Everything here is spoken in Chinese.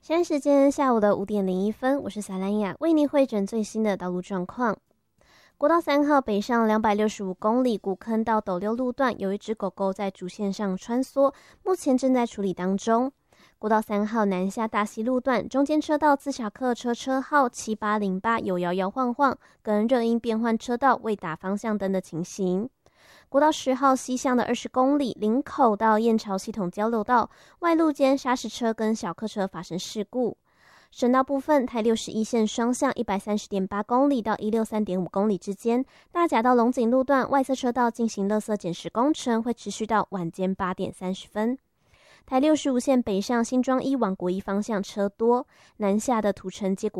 现在时间下午的5:01，我是萨兰雅，为您汇整最新的道路状况。国道3号北上265公里，古坑到斗六路段有一只狗狗在主线上穿梭，目前正在处理当中。国道3号南下大溪路段中间车道自小客车号7808有摇摇晃晃，跟热音变换车道未打方向灯的情形。国道10号西向的20公里，林口到燕巢系统交流道外路间砂石车跟小客车发生事故。省道部分，台61线双向130.8公里到163.5公里之间，大甲到龙井路段外侧车道进行垃圾捡拾工程，会持续到晚间8点30分。台65线北上新庄一往国一方向车多，南下的土城接国